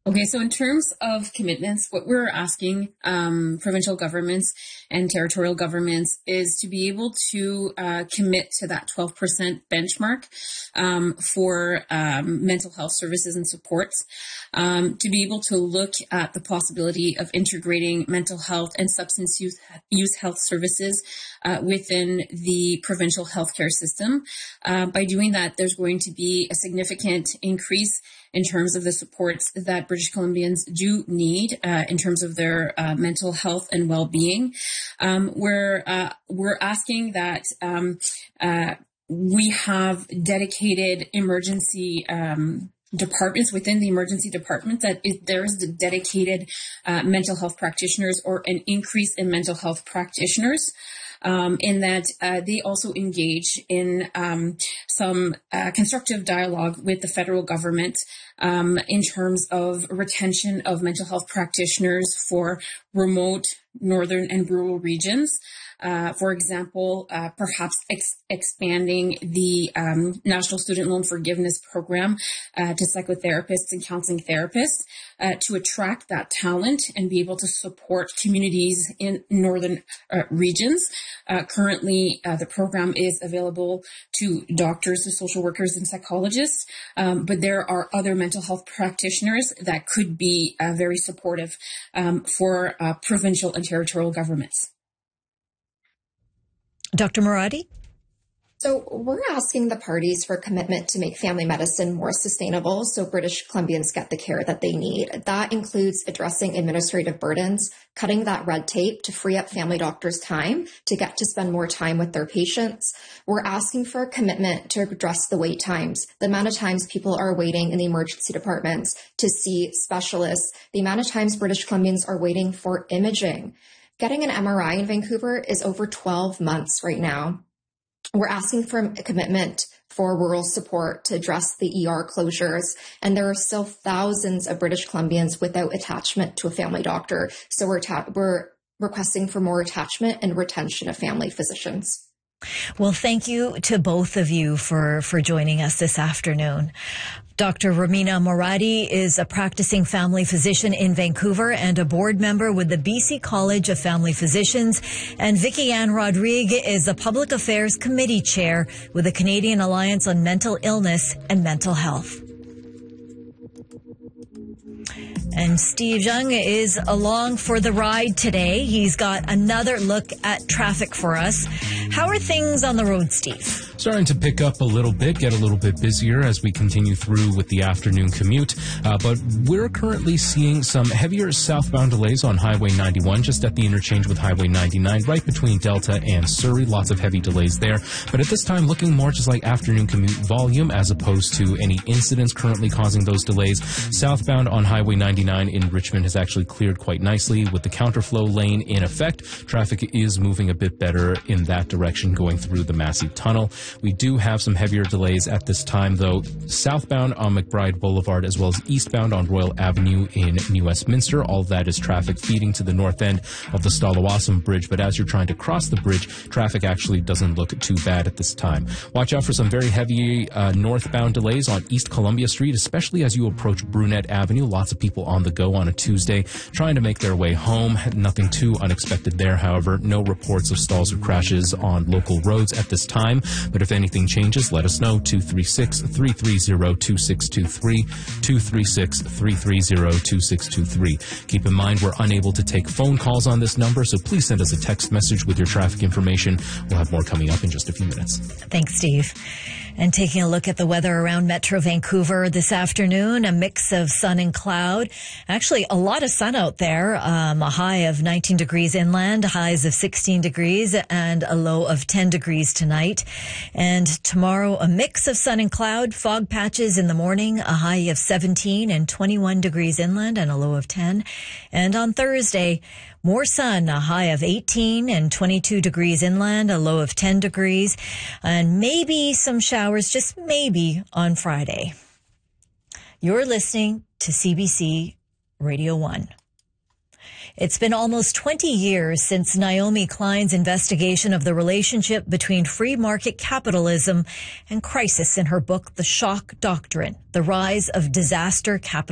Okay, so in terms of commitments, what we're asking provincial governments and territorial governments is to be able to commit to that 12% benchmark for mental health services and supports, to be able to look at the possibility of integrating mental health and substance use health services within the provincial healthcare system. By doing that, there's going to be a significant increase in terms of the supports that British Columbians do need in terms of their mental health and well-being. We're asking that we have dedicated emergency departments within the emergency department, that there's the dedicated mental health practitioners or an increase in mental health practitioners. In that they also engage in some constructive dialogue with the federal government in terms of retention of mental health practitioners for remote, northern, and rural regions. For example, perhaps expanding the National Student Loan Forgiveness Program to psychotherapists and counseling therapists to attract that talent and be able to support communities in northern regions. Currently, the program is available to doctors, to social workers, and psychologists, but there are other mental health practitioners that could be very supportive for provincial and territorial governments. Dr. Moradi? So we're asking the parties for a commitment to make family medicine more sustainable so British Columbians get the care that they need. That includes addressing administrative burdens, cutting that red tape to free up family doctors' time to get to spend more time with their patients. We're asking for a commitment to address the wait times, the amount of times people are waiting in the emergency departments to see specialists, the amount of times British Columbians are waiting for imaging. Getting an MRI in Vancouver is over 12 months right now. We're asking for a commitment for rural support to address the ER closures. And there are still thousands of British Columbians without attachment to a family doctor. So we're requesting for more attachment and retention of family physicians. Well, thank you to both of you for joining us this afternoon. Dr. Romina Moradi is a practicing family physician in Vancouver and a board member with the BC College of Family Physicians. And Vicky Ann Rodrigue is the Public Affairs Committee Chair with the Canadian Alliance on Mental Illness and Mental Health. And Steve Jung is along for the ride today. He's got another look at traffic for us. How are things on the road, Steve? Starting to pick up a little bit, get a little bit busier as we continue through with the afternoon commute. But we're currently seeing some heavier southbound delays on Highway 91, just at the interchange with Highway 99, right between Delta and Surrey. Lots of heavy delays there. But at this time, looking more just like afternoon commute volume as opposed to any incidents currently causing those delays. Southbound on Highway 99 in Richmond has actually cleared quite nicely with the counterflow lane in effect. Traffic is moving a bit better in that direction going through the Massey Tunnel. We do have some heavier delays at this time, though, southbound on McBride Boulevard as well as eastbound on Royal Avenue in New Westminster. All of that is traffic feeding to the north end of the Stalawassam Bridge, but as you're trying to cross the bridge, traffic actually doesn't look too bad at this time. Watch out for some very heavy northbound delays on East Columbia Street, especially as you approach Brunette Avenue. Lots of people on the go on a Tuesday trying to make their way home. Nothing too unexpected there, however. No reports of stalls or crashes on local roads at this time, but if anything changes, let us know. 236-330-2623, 236-330-2623. Keep in mind, we're unable to take phone calls on this number, so please send us a text message with your traffic information. We'll have more coming up in just a few minutes. Thanks, Steve. And taking a look at the weather around Metro Vancouver this afternoon, a mix of sun and cloud. Actually, a lot of sun out there. A high of 19 degrees inland, highs of 16 degrees, and a low of 10 degrees tonight. And tomorrow, a mix of sun and cloud, fog patches in the morning, a high of 17 and 21 degrees inland, and a low of 10. And on Thursday, more sun, a high of 18 and 22 degrees inland, a low of 10 degrees, and maybe some showers, just maybe, on Friday. You're listening to CBC Radio 1. It's been almost 20 years since Naomi Klein's investigation of the relationship between free market capitalism and crisis in her book, The Shock Doctrine, The Rise of Disaster Capitalism.